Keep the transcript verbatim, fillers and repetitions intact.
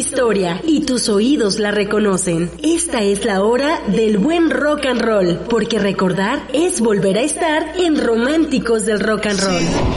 historia y tus oídos la reconocen. Esta es la hora del buen rock and roll, porque recordar es volver a estar en Románticos del Rock and Roll.